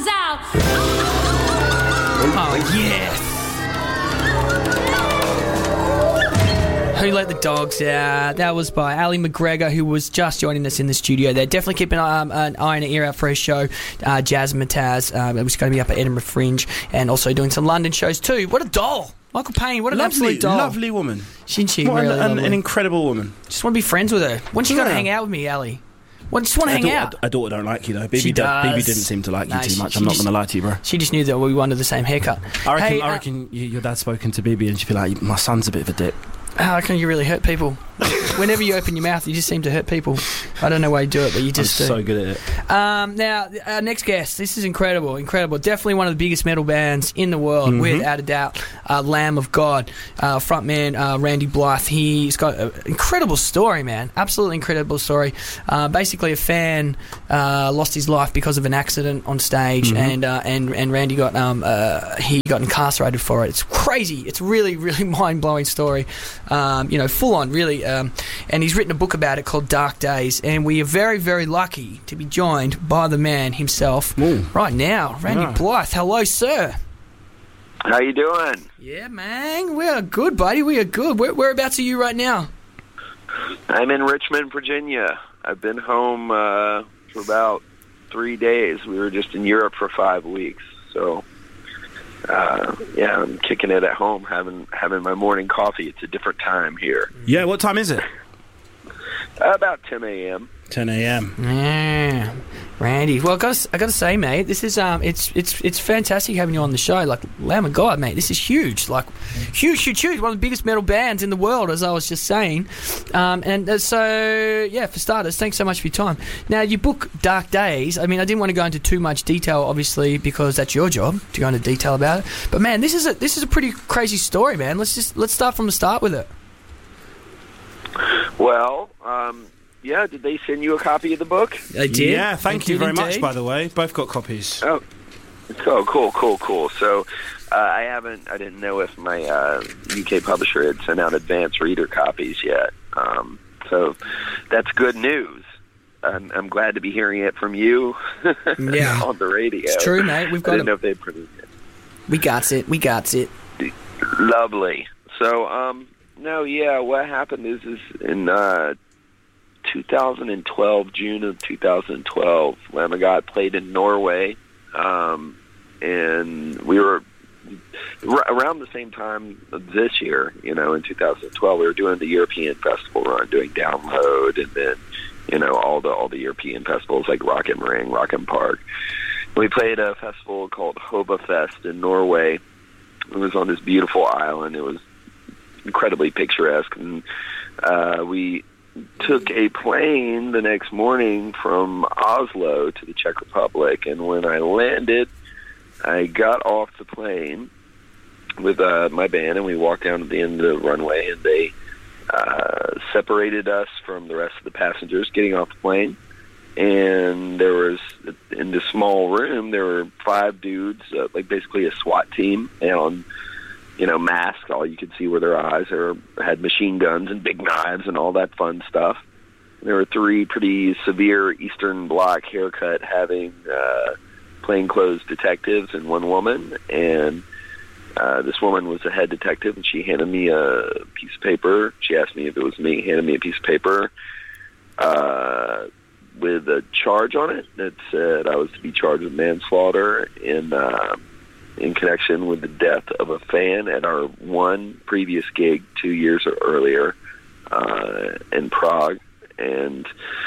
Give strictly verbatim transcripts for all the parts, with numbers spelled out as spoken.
dogs out. Oh, yes. Who Let the Dogs Out? That was by Ali McGregor, who was just joining us in the studio there. Definitely keep an, um, an eye and an ear out for his show, uh, Jazz Mataz. Um, it was going to be up at Edinburgh Fringe and also doing some London shows too. What a doll! Michael Payne, what an lovely, absolute doll. Lovely woman. Isn't she? What really an, an, an incredible woman. Just want to be friends with her. When she Yeah. got to hang out with me, Ali? Well, just want to hang daughter, out. Her daughter don't like you though. B B, She do, does. B B didn't seem to like No, you too she- much. she I'm not just- going to lie to you, bro. She just knew that we wanted the same haircut. I reckon, Hey, I uh, reckon you, your dad's spoken to B B and she'd be like, my son's a bit of a dick. How can you really hurt people? Whenever you open your mouth, you just seem to hurt people. I don't know why you do it, but you just I'm do. so good at it. Um, now, our next guest, this is incredible, incredible. Definitely one of the biggest metal bands in the world, Mm-hmm. without a doubt. Uh, Lamb of God, uh, frontman uh, Randy Blythe. He's got an incredible story, man. Absolutely incredible story. Uh, basically, a fan uh, lost his life because of an accident on stage, Mm-hmm. and uh, and and Randy got um uh, he got incarcerated for it. It's crazy. It's really really mind blowing story. Um, you know, full on, really. Um, and he's written a book about it called Dark Days, and we are very, very lucky to be joined by the man himself Ooh. right now, Randy Yeah. Blythe. Hello, sir. How you doing? Yeah, man, we are good, buddy. We are good. Where, whereabouts are you right now? I'm in Richmond, Virginia. I've been home uh, for about three days. We were just in Europe for five weeks, so uh, yeah, I'm kicking it at home, having having my morning coffee. It's a different time here. Yeah, what time is it? Uh, about ten a.m. ten a.m. Yeah, Randy. Well, I got I got to say, mate, this is um, it's it's it's fantastic having you on the show. Like, Lamb of God, mate, this is huge. Like, huge, huge, huge. One of the biggest metal bands in the world, as I was just saying. Um, and uh, so, yeah, for starters, thanks so much for your time. Now, your book, Dark Days. I mean, I didn't want to go into too much detail, obviously, because that's your job to go into detail about it. But man, this is a this is a pretty crazy story, man. Let's just let's start from the start with it. Well, um, yeah. Did they send you a copy of the book? I did. Yeah, thank I you did very much, indeed. by the way. Both got copies. Oh, oh, cool, cool, cool. So, uh, I haven't. I didn't know if my uh, U K publisher had sent out advance reader copies yet. Um, so, that's good news. I'm, I'm glad to be hearing it from you Yeah. on the radio. It's true, mate. We've I got didn't it. know if they printed it. We got it. We got it. Lovely. So, um, no, yeah, what happened is, is in uh, two thousand twelve, June of two thousand twelve, Lamb of God played in Norway, um, and we were r- around the same time this year, you know, in two thousand twelve, we were doing the European festival run, doing Download, and then, you know, all the all the European festivals like Rock am Ring, Rock am Park. We played a festival called Hobafest in Norway. It was on this beautiful island. It was incredibly picturesque, and uh, we took a plane the next morning from Oslo to the Czech Republic, and when I landed, I got off the plane with uh, my band, and we walked down to the end of the runway, and they uh, separated us from the rest of the passengers getting off the plane. And there was, in this small room, there were five dudes, uh, like basically a SWAT team, and you know, masked. All you could see were their eyes. They were, had machine guns and big knives and all that fun stuff. And there were three pretty severe Eastern Bloc haircut having uh, plainclothes detectives and one woman. And uh, this woman was the head detective, and she handed me a piece of paper. She asked me if it was me, handed me a piece of paper uh, with a charge on it that said I was to be charged with manslaughter in uh, in connection with the death of a fan at our one previous gig two years earlier uh, in Prague. And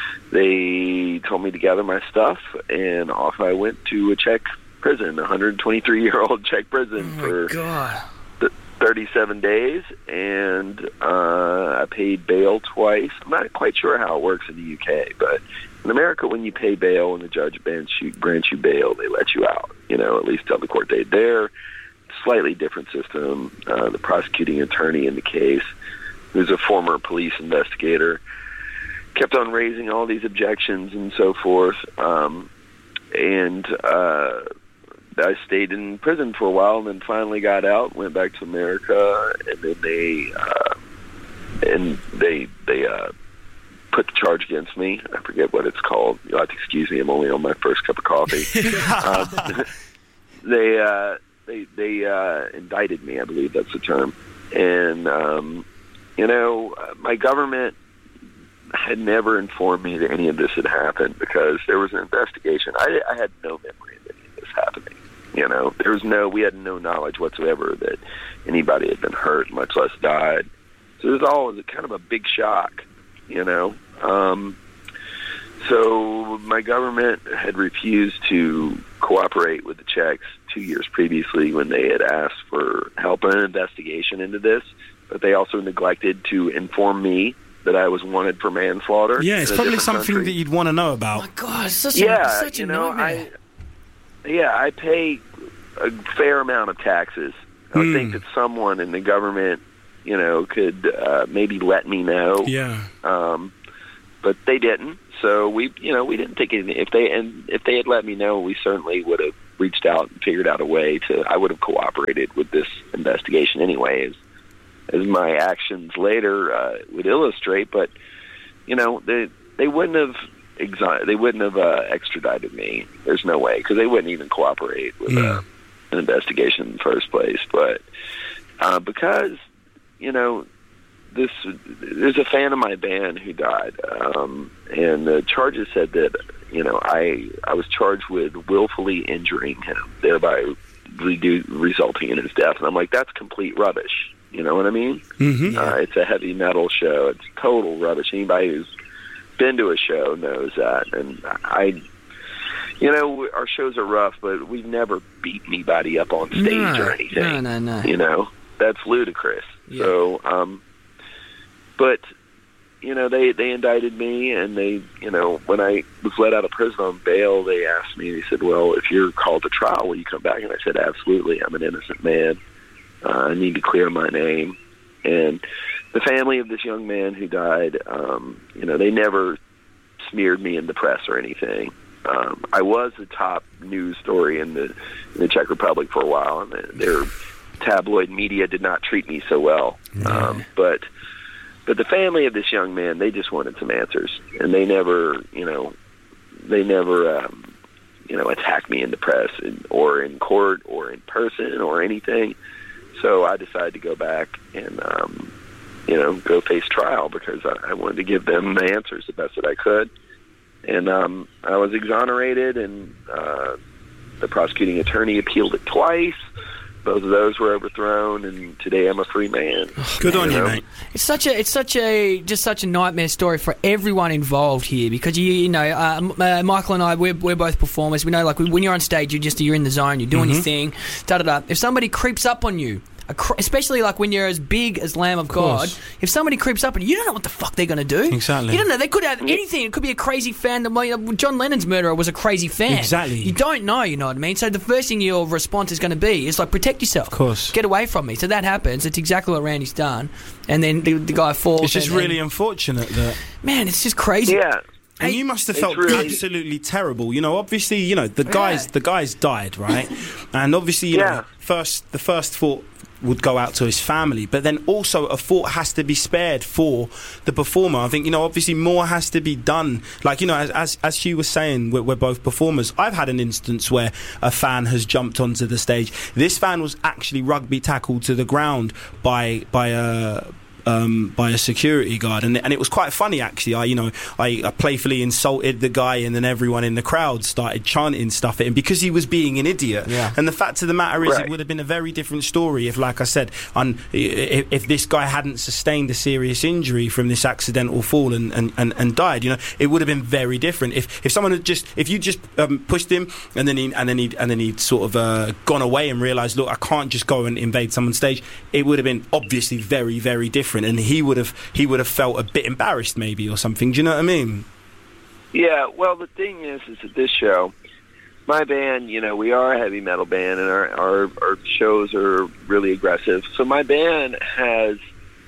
they told me to gather my stuff, and off I went to a Czech prison, a one hundred twenty-three-year-old Czech prison Oh for my God. th- thirty-seven days, and uh, I paid bail twice. I'm not quite sure how it works in the U K, but in America, when you pay bail and the judge grants you, grants you bail, they let you out, you know, at least till the court date. There, slightly different system. Uh, the prosecuting attorney in the case, who's a former police investigator, kept on raising all these objections and so forth. Um, and uh, I stayed in prison for a while, and then finally got out, went back to America, and then they uh, and they they uh, put the charge against me. I forget what it's called. You'll have to excuse me. I'm only on my first cup of coffee. um, they uh, they they uh, indicted me. I believe that's the term. And um, you know, my government had never informed me that any of this had happened because there was an investigation. I, I had no memory of any of this happening. You know, there was no, we had no knowledge whatsoever that anybody had been hurt, much less died. So it was all kind of a big shock, you know. Um, so my government had refused to cooperate with the Czechs two years previously when they had asked for help in an investigation into this, but they also neglected to inform me that I was wanted for manslaughter. Yeah, it's probably something country. that you'd want to know about. Oh my God, it's such yeah, a, such you a know, nightmare. I, yeah, I pay a fair amount of taxes. I would Mm. think that someone in the government, you know, could uh, maybe let me know. Yeah. Um, but they didn't. So we, you know, we didn't think anything. If they and if they had let me know, we certainly would have reached out and figured out a way to. I would have cooperated with this investigation anyways. As my actions later uh, would illustrate, but you know they they wouldn't have exi- they wouldn't have uh, extradited me. There's no way because they wouldn't even cooperate with Yeah. uh, an investigation in the first place. But uh, because you know this, there's a fan of my band who died, um, and the charges said that you know I I was charged with willfully injuring him, thereby redu- resulting in his death. And I'm like, that's complete rubbish. You know what I mean? Mm-hmm. Uh, it's a heavy metal show. It's total rubbish. Anybody who's been to a show knows that. And I, you know, our shows are rough, but we've never beat anybody up on stage No, or anything. no, no, no. You know, that's ludicrous. Yeah. So, um, but, you know, they, they indicted me, and they, you know, when I was let out of prison on bail, they asked me, they said, well, if you're called to trial, will you come back? And I said, absolutely. I'm an innocent man. Uh, I need to clear my name. And the family of this young man who died, um, you know, they never smeared me in the press or anything. Um, I was the top news story in the in the Czech Republic for a while, and their tabloid media did not treat me so well. Yeah. Um, but but the family of this young man, they just wanted some answers, and they never, you know, they never, um, you know, attacked me in the press and, or in court or in person or anything. So I decided to go back and, um, you know, go face trial because I, I wanted to give them the answers the best that I could. And um, I was exonerated, and uh, the prosecuting attorney appealed it twice. Both of those were overthrown, and today I'm a free man. Good on you, know? mate. It's such a, it's such a, just such a nightmare story for everyone involved here because you, you know, uh, uh, Michael and I, we're, we're both performers. We know, like, when you're on stage, you just you're in the zone, you're doing Mm-hmm. your thing, da da da. If somebody creeps up on you, a cr- especially like when you're as big as Lamb of, God, course. if somebody creeps up on you, you don't know what the fuck they're going to do. Exactly. You don't know. They could have anything. It could be a crazy fan. That, you know, John Lennon's murderer was a crazy fan. Exactly. You don't know. You know what I mean? So the first thing your response is going to be is like, protect yourself. Of course. Get away from me. So that happens. It's exactly what Randy's done. And then the, the guy falls. It's just and, really and, unfortunate that... man, it's just crazy. Yeah. And Hey, you must have it's felt really- absolutely terrible. You know, obviously, you know, the guys Yeah. the guys died, right? And obviously, you Yeah. know, first the first thought would go out to his family, but then also a thought has to be spared for the performer. I think, you know, obviously more has to be done. Like, you know, as as, as Hugh was saying, we're, we're both performers. I've had an instance where a fan has jumped onto the stage. This fan was actually rugby tackled to the ground by by a Um, by a security guard, and and it was quite funny actually. I you know I, I playfully insulted the guy, and then everyone in the crowd started chanting stuff at him because he was being an idiot. Yeah. And the fact of the matter is, Right. it would have been a very different story if, like I said, un, if, if this guy hadn't sustained a serious injury from this accidental fall and, and, and, and died. You know, it would have been very different if, if someone had just if you just um, pushed him and then he and then he and then he'd sort of uh, gone away and realised, look, I can't just go and invade someone's stage. It would have been obviously very very different. And he would have he would have felt a bit embarrassed maybe or something. Do you know what I mean? Yeah, well, the thing is, is at this show, my band, you know, we are a heavy metal band, and our, our, our shows are really aggressive. So my band has,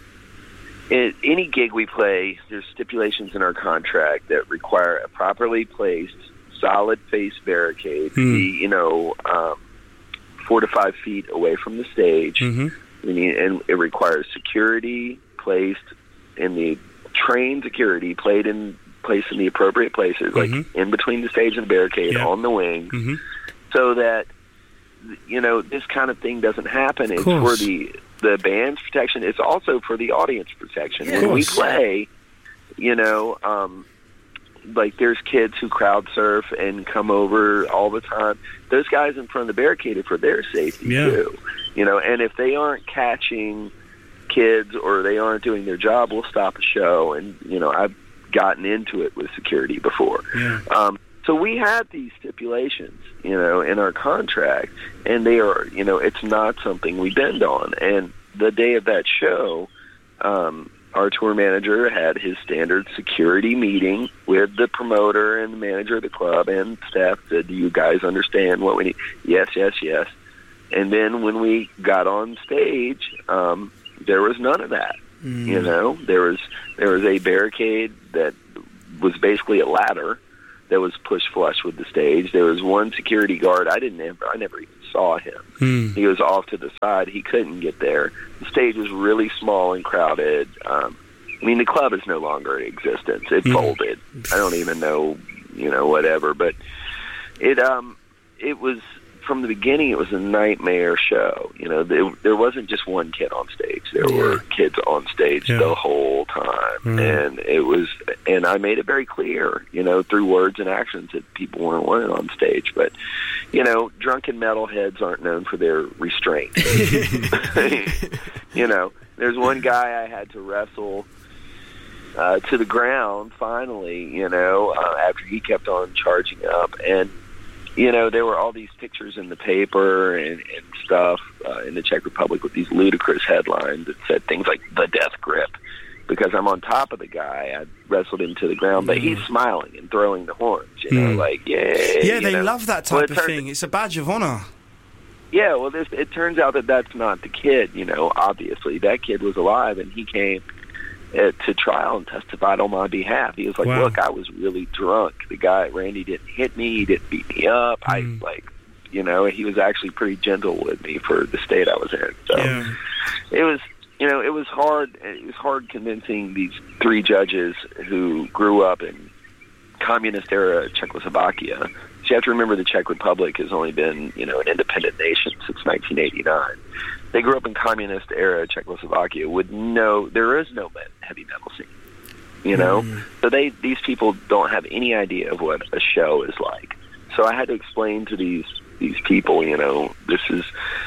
in any gig we play, there's stipulations in our contract that require a properly placed, solid face barricade, Hmm. be, you know, um, four to five feet away from the stage. Mm-hmm. We need, and it requires security placed in the trained security, played in placed in the appropriate places, like Mm-hmm. in between the stage and the barricade, Yeah. on the wing, Mm-hmm. so that, you know, this kind of thing doesn't happen. It's for course. the the band's protection. It's also for the audience protection. Yeah, when we course. play, you know, um, like there's kids who crowd surf and come over all the time. Those guys in front of the barricade are for their safety Yeah. too. You know, and if they aren't catching kids or they aren't doing their job, we'll stop a show. And, you know, I've gotten into it with security before. Yeah. Um, so we had these stipulations, you know, in our contract, and they are, you know, it's not something we bend on. And the day of that show, um, our tour manager had his standard security meeting with the promoter and the manager of the club and staff. Said, "Do you guys understand what we need?" Yes, yes, yes. And then when we got on stage, um, there was none of that. Mm. You know, there was there was a barricade that was basically a ladder that was pushed flush with the stage. There was one security guard. I didn't ever, I never even saw him. Mm. He was off to the side. He couldn't get there. The stage was really small and crowded. Um, I mean, the club is no longer in existence. It Mm. folded. I don't even know, you know, whatever. But it um, it was, from the beginning, it was a nightmare show. You know, there, there wasn't just one kid on stage. There Yeah. were kids on stage Yeah. the whole time. Mm. And it was, and I made it very clear, you know, through words and actions that people weren't wanted on stage. But, you know, drunken metalheads aren't known for their restraint. You know, there's one guy I had to wrestle uh, to the ground, finally, you know, uh, after he kept on charging up. And, you know, there were all these pictures in the paper and, and stuff uh, in the Czech Republic with these ludicrous headlines that said things like "the death grip," because I'm on top of the guy. I wrestled him to the ground, but he's smiling and throwing the horns, you know, Mm. like, yay. Yeah, you they know. love that Well, type it of turns- thing. It's a badge of honor. Yeah, well, this, it turns out that that's not the kid, you know, obviously. That kid was alive, and he came uh, to trial and testified on my behalf. He was like, Wow. look, I was really drunk. The guy, Randy, didn't hit me. He didn't beat me up. Mm. I, like, you know, he was actually pretty gentle with me for the state I was in. So Yeah. it was, you know, it was hard. It was hard convincing these three judges who grew up in communist-era Czechoslovakia. So you have to remember the Czech Republic has only been, you know, an independent nation since nineteen eighty-nine. They grew up in communist-era Czechoslovakia with no, there is no heavy metal scene, you know? Mm. So they, these people don't have any idea of what a show is like. So I had to explain to these these people, you know, this is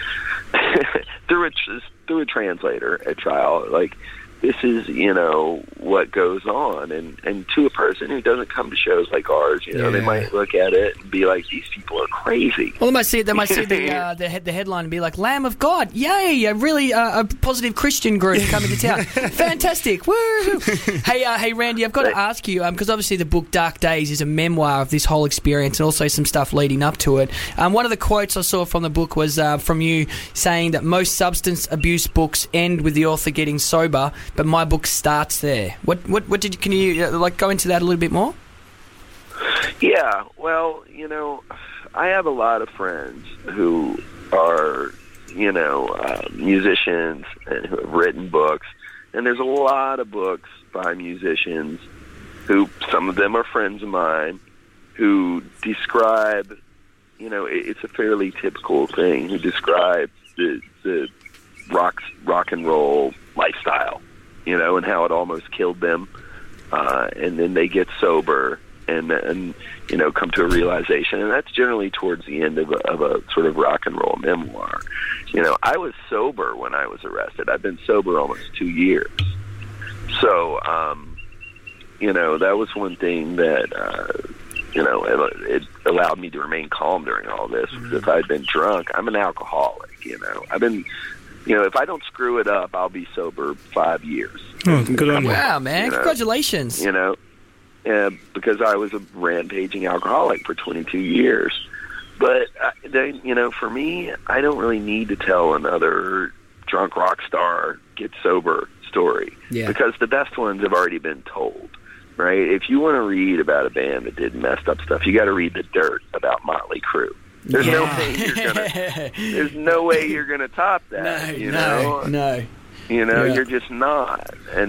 through a through a translator at trial, like, this is, you know, what goes on. And, and to a person who doesn't come to shows like ours, you know, Yeah. they might look at it and be like, these people are crazy. Well, they might see they might see the uh, the, head, the headline and be like, "Lamb of God, yay! A really uh, a positive Christian group coming to town, fantastic!" Woo! Hey, uh, hey, Randy, I've got to ask you because obviously the book Dark Days is a memoir of this whole experience and also some stuff leading up to it. Um, one of the quotes I saw from the book was uh, from you saying that most substance abuse books end with the author getting sober, but my book starts there. What what what did you, can you uh, like go into that a little bit more? Yeah, well, you know, I have a lot of friends who are, you know, uh, musicians and who have written books, and there's a lot of books by musicians who, some of them are friends of mine, who describe, you know, it, it's a fairly typical thing, who describe the, the rock, rock and roll lifestyle, you know, and how it almost killed them, uh, and then they get sober and, and you know, come to a realization, and that's generally towards the end of a, of a sort of rock and roll memoir. You know, I was sober when I was arrested. I've been sober almost two years. So, um, you know, that was one thing that, uh, you know, it, it allowed me to remain calm during all this. Because if I'd been drunk, I'm an alcoholic, you know. I've been, you know, if I don't screw it up, I'll be sober five years. Oh, good on you. Wow, man! You know, Congratulations. You know, uh, because I was a rampaging alcoholic for twenty-two years. But, uh, they, you know, for me, I don't really need to tell another drunk rock star get sober story. Yeah. Because the best ones have already been told, right? If you want to read about a band that did messed up stuff, you got to read the dirt about Motley Crue. There's no Yeah. way you're gonna. There's no way you're gonna top that. No, you no, know, no. you know, Yeah. you're just not. And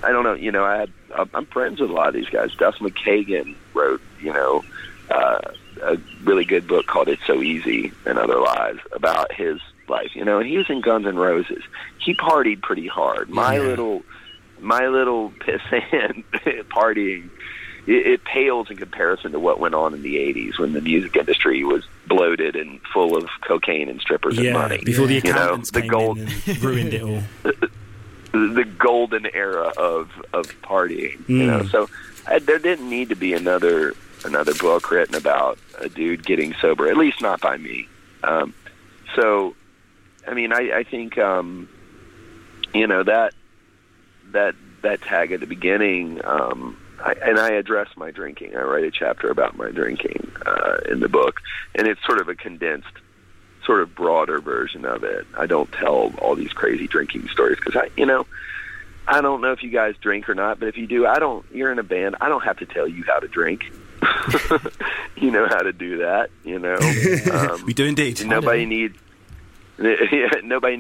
I don't know. You know, I had I'm friends with a lot of these guys. Duff McKagan wrote, you know, uh, a really good book called "It's So Easy and Other Lies" about his life. You know, and he was in Guns N' Roses. He partied pretty hard. My Yeah. little, my little pissant partying. It, it pales in comparison to what went on in the eighties when the music industry was bloated and full of cocaine and strippers Yeah, and money. before the You know, accountants the came gold, in and ruined it all. the golden era of of partying. You Mm. know, so I, there didn't need to be another another book written about a dude getting sober, at least not by me. Um, so, I mean, I, I think um, you know that that that tag at the beginning. Um, I, and I address my drinking. I write a chapter about my drinking uh, in the book, and it's sort of a condensed, sort of broader version of it. I don't tell all these crazy drinking stories because I, you know, I don't know if you guys drink or not, but if you do, I don't. You're in a band. I don't have to tell you how to drink. You know how to do that. You know, um, We do indeed. nobody needs. Yeah, nobody